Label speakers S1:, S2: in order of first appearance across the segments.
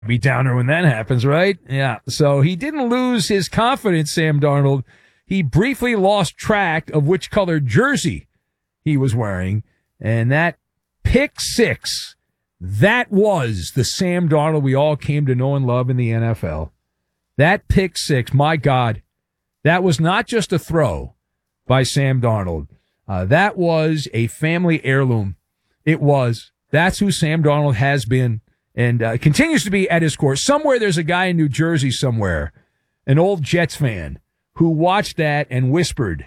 S1: Be downer when that happens, right? Yeah. So he didn't lose his confidence, Sam Darnold. He briefly lost track of which colored jersey he was wearing. And that pick six, that was the Sam Darnold we all came to know and love in the NFL. That pick six, my God, that was not just a throw by Sam Darnold. That was a family heirloom. It was. That's who Sam Darnold has been. And continues to be at his core. Somewhere there's a guy in New Jersey somewhere, an old Jets fan, who watched that and whispered,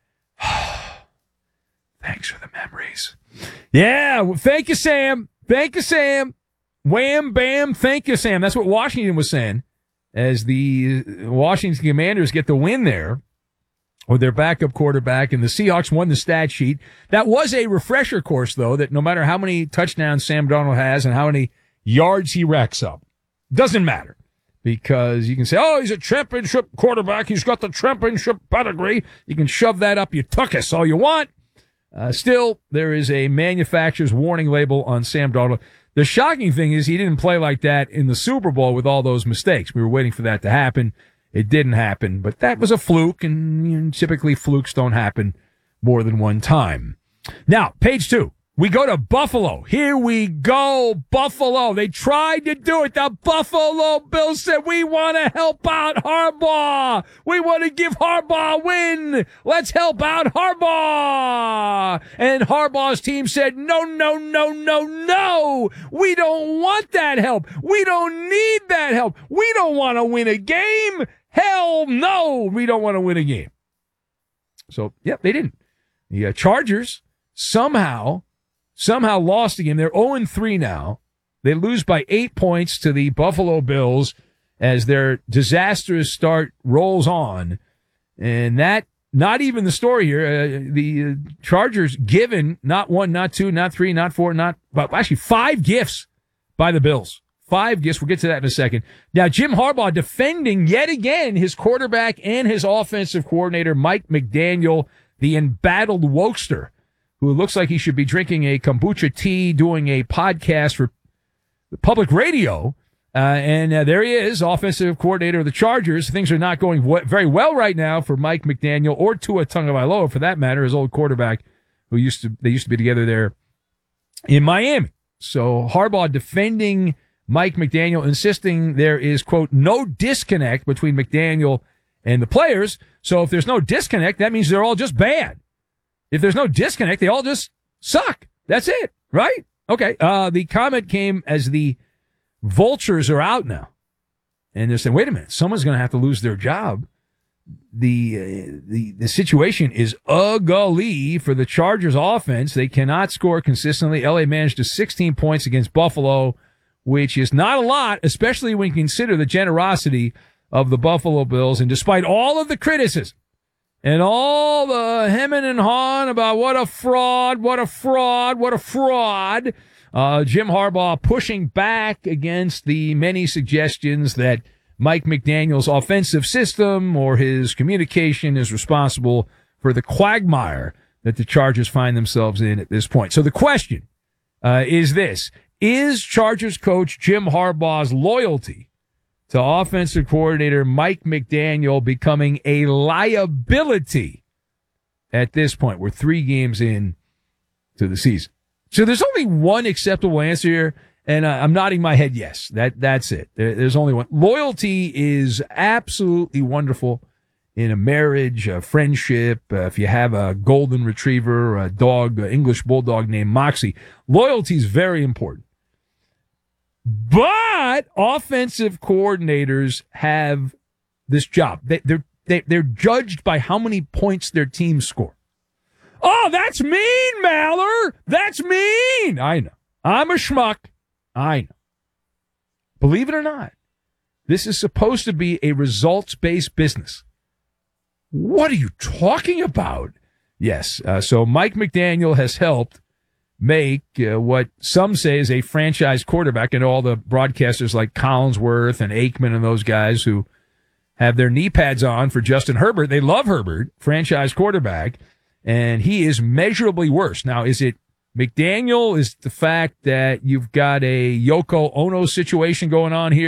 S1: thanks for the memories. Yeah, thank you, Sam. Thank you, Sam. Wham, bam, thank you, Sam. That's what Washington was saying as the Washington Commanders get the win there with their backup quarterback, and the Seahawks won the stat sheet. That was a refresher course, though, that no matter how many touchdowns Sam Darnold has and how many yards he racks up, doesn't matter, because you can say, oh, he's a championship quarterback, he's got the championship pedigree. You can shove that up your tuchus all you want. Still, there is a manufacturer's warning label on Sam Darnold. The shocking thing is he didn't play like that in the Super Bowl with all those mistakes. We were waiting for that to happen. It didn't happen, but that was a fluke, and typically flukes don't happen more than one time. Now, page 2. We go to Buffalo. Here we go, Buffalo. They tried to do it. The Buffalo Bills said, we want to help out Harbaugh. We want to give Harbaugh a win. Let's help out Harbaugh. And Harbaugh's team said, no, no, no, no, no. We don't want that help. We don't need that help. We don't want to win a game. Hell no, we don't want to win a game. So, yep, they didn't. The Chargers somehow lost the game. They're 0-3 now. They lose by 8 points to the Buffalo Bills as their disastrous start rolls on. And that, not even the story here. The Chargers given not one, not two, not three, not four, but actually 5 gifts by the Bills. 5 gifts. We'll get to that in a second. Now, Jim Harbaugh defending yet again his quarterback and his offensive coordinator, Mike McDaniel, the embattled wokester, who looks like he should be drinking a kombucha tea, doing a podcast for the public radio. And there he is, offensive coordinator of the Chargers. Things are not going very well right now for Mike McDaniel or Tua Tagovailoa, for that matter, his old quarterback, they used to be together there in Miami. So Harbaugh defending Mike McDaniel, insisting there is, quote, no disconnect between McDaniel and the players. So if there's no disconnect, that means they're all just bad. If there's no disconnect, they all just suck. That's it, right? Okay. The comment came as the vultures are out now. And they're saying, wait a minute, someone's going to have to lose their job. The situation is ugly for the Chargers offense. They cannot score consistently. LA managed to 16 points against Buffalo, which is not a lot, especially when you consider the generosity of the Buffalo Bills. And despite all of the criticism, and all the hemming and hawing about what a fraud, Jim Harbaugh pushing back against the many suggestions that Mike McDaniel's offensive system or his communication is responsible for the quagmire that the Chargers find themselves in at this point. So the question is this. Is Chargers coach Jim Harbaugh's loyalty to offensive coordinator Mike McDaniel becoming a liability at this point? We're 3 games in to the season. So there's only one acceptable answer here, and I'm nodding my head yes. That's it. There's only one. Loyalty is absolutely wonderful in a marriage, a friendship, if you have a golden retriever, a dog, an English bulldog named Moxie. Loyalty is very important. But offensive coordinators have this job. They're judged by how many points their team score. Oh, that's mean, Maller. That's mean. I know. I'm a schmuck. I know. Believe it or not, this is supposed to be a results-based business. What are you talking about? Yes. So Mike McDaniel has helped make what some say is a franchise quarterback, and all the broadcasters like Collinsworth and Aikman and those guys who have their knee pads on for Justin Herbert. They love Herbert, franchise quarterback, and he is measurably worse. Now, is it McDaniel is the fact that you've got a Yoko Ono situation going on here.